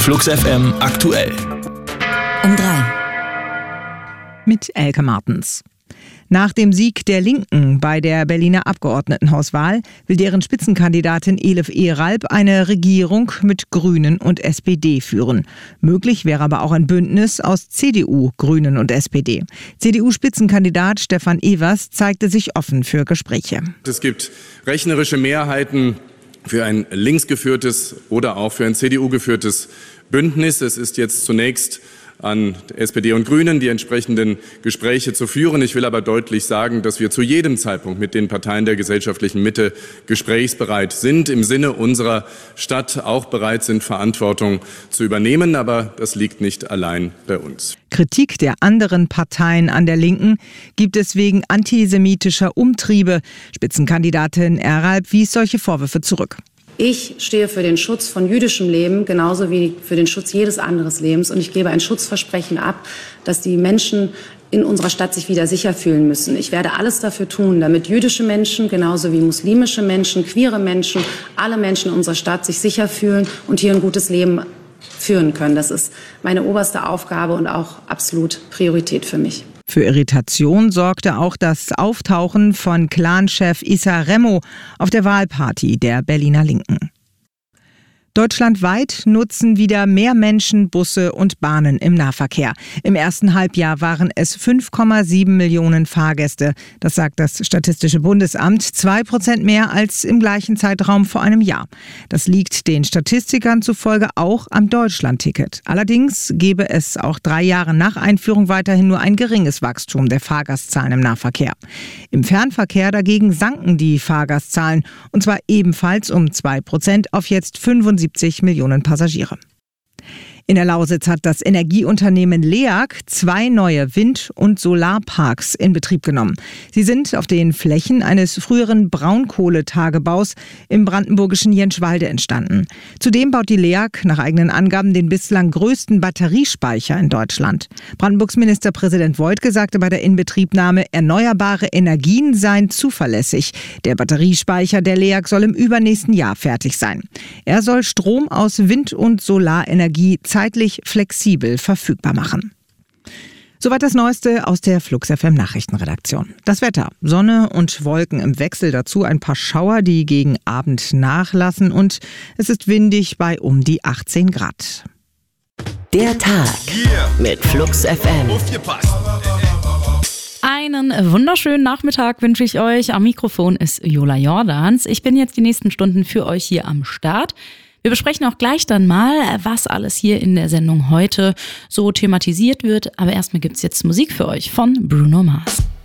Flux FM aktuell. Um 3. Mit Elke Martens. Nach dem Sieg der Linken bei der Berliner Abgeordnetenhauswahl will deren Spitzenkandidatin Elif Eralp eine Regierung mit Grünen und SPD führen. Möglich wäre aber auch ein Bündnis aus CDU, Grünen und SPD. CDU-Spitzenkandidat Stefan Evers zeigte sich offen für Gespräche. Es gibt rechnerische Mehrheiten für ein linksgeführtes oder auch für ein CDU-geführtes Bündnis. Es ist jetzt zunächst an SPD und Grünen, die entsprechenden Gespräche zu führen. Ich will aber deutlich sagen, dass wir zu jedem Zeitpunkt mit den Parteien der gesellschaftlichen Mitte gesprächsbereit sind, im Sinne unserer Stadt auch bereit sind, Verantwortung zu übernehmen. Aber das liegt nicht allein bei uns. Kritik der anderen Parteien an der Linken gibt es wegen antisemitischer Umtriebe. Spitzenkandidatin Eralp wies solche Vorwürfe zurück. Ich stehe für den Schutz von jüdischem Leben, genauso wie für den Schutz jedes anderen Lebens. Und ich gebe ein Schutzversprechen ab, dass die Menschen in unserer Stadt sich wieder sicher fühlen müssen. Ich werde alles dafür tun, damit jüdische Menschen, genauso wie muslimische Menschen, queere Menschen, alle Menschen in unserer Stadt sich sicher fühlen und hier ein gutes Leben führen können. Das ist meine oberste Aufgabe und auch absolut Priorität für mich. Für Irritation sorgte auch das Auftauchen von Clanchef Issa Remo auf der Wahlparty der Berliner Linken. Deutschlandweit nutzen wieder mehr Menschen Busse und Bahnen im Nahverkehr. Im ersten Halbjahr waren es 5,7 Millionen Fahrgäste. Das sagt das Statistische Bundesamt, 2% mehr als im gleichen Zeitraum vor einem Jahr. Das liegt den Statistikern zufolge auch am Deutschlandticket. Allerdings gebe es auch 3 Jahre nach Einführung weiterhin nur ein geringes Wachstum der Fahrgastzahlen im Nahverkehr. Im Fernverkehr dagegen sanken die Fahrgastzahlen, und zwar ebenfalls um 2% auf jetzt 75 Millionen Passagiere. In der Lausitz hat das Energieunternehmen LEAG 2 neue Wind- und Solarparks in Betrieb genommen. Sie sind auf den Flächen eines früheren Braunkohletagebaus im brandenburgischen Jentschwalde entstanden. Zudem baut die LEAG nach eigenen Angaben den bislang größten Batteriespeicher in Deutschland. Brandenburgs Ministerpräsident Woidke sagte bei der Inbetriebnahme, erneuerbare Energien seien zuverlässig. Der Batteriespeicher der LEAG soll im übernächsten Jahr fertig sein. Er soll Strom aus Wind- und Solarenergie zeitlich flexibel verfügbar machen. Soweit das Neueste aus der Flux FM Nachrichtenredaktion. Das Wetter: Sonne und Wolken im Wechsel, dazu ein paar Schauer, die gegen Abend nachlassen, und es ist windig bei um die 18 Grad. Der Tag mit Flux FM. Einen wunderschönen Nachmittag wünsche ich euch. Am Mikrofon ist Jola Jordans. Ich bin jetzt die nächsten Stunden für euch hier am Start. Wir besprechen auch gleich dann mal, was alles hier in der Sendung heute so thematisiert wird. Aber erstmal gibt's jetzt Musik für euch von Bruno Mars.